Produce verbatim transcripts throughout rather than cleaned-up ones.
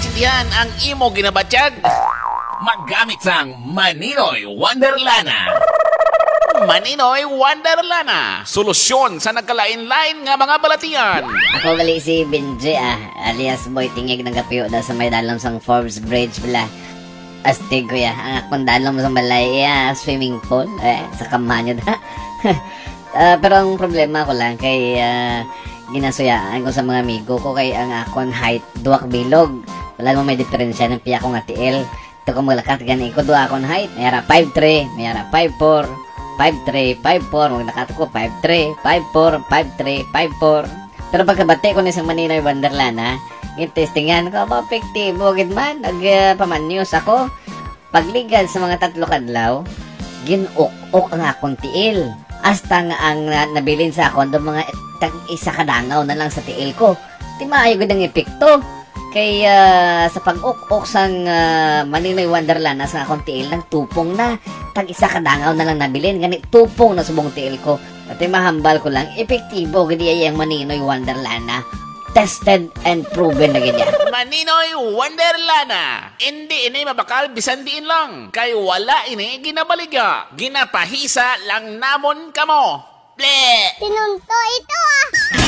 maintindihan ang imo ginabatyag. Maggamit sang Maninoy Wonderlana. Maninoy Wonderlana, solusyon sa nagkalain-lain nga mga balatian. Ako gali si Benji ah, alias Boy Tingig ng Gapiyo na sa may dalom sang Forbes Bridge pala. Astig ko ya, ang akong dalom sa balay ya, swimming pool, eh, sa kamanyo da. uh, pero ang problema ko lang kay uh, ginasuyaan ko sa mga amigo ko kay ang akong height duwak bilog. Wala mo may diferensya ng piya ko nga tiil. Ito ko maglakat gani ko duwa akong height. Mayara five three, mayara five four. five three, five four, maglakato ko five three, five four, five three, five four. Pero pagkabati ko na isang Maninoy Wonderlana, yung testingan ko, ba, epektibo, gid man, nagpamanyos uh, ako. Pagligad sa mga tatlo kadlaw, ginuk-uk ang akong tiil. Hasta nga ang uh, nabilin sa akong, doon mga tag isa kadangaw na lang sa tiil ko. Di maayo gud ang epekto. Kay uh, sa pag-uk-uk sang uh, Maninoy Wonderlana sa akong tiil, nang tupong na. Tag isa kadangaw na lang nabilin, ganit tupong na subong tiil ko. At mahambal ko lang, epektibo gadi ay ang Maninoy Wonderlana. Tested and proven na ganyan. Maninoy Wonderlana, hindi ini mabakal bisan diin lang. Kay wala ini ginabaliga, ginapahisa lang namon kamo. Ble! Tinunto ito ah!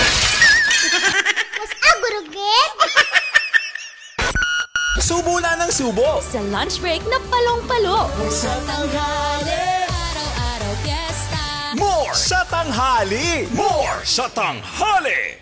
Mas agurugit! Subo na ng subo! Sa lunch break na palong-palo. Sa tanghali! Araw-araw fiesta. More sa tanghali! More sa tanghali!